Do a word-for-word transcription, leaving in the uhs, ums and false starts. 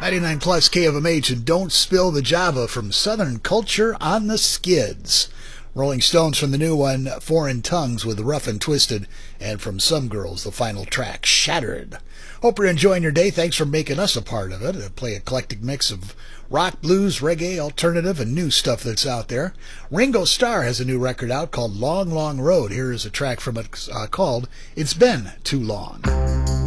ninety-nine plus K of M H and Don't Spill the Java from Southern Culture on the Skids. Rolling Stones from the new one, Foreign Tongues with Rough and Twisted. And from Some Girls, the final track, Shattered. Hope you're enjoying your day. Thanks for making us a part of it. I play an eclectic mix of rock, blues, reggae, alternative, and new stuff that's out there. Ringo Starr has a new record out called Long, Long Road. Here is a track from it uh, called It's Been Too Long.